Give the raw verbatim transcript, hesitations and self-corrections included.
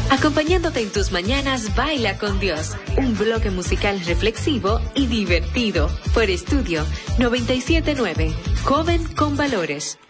Acompañándote en tus mañanas, Baila con Dios. Un bloque musical reflexivo y divertido. Por Estudio noventa y siete punto nueve. Joven con valores.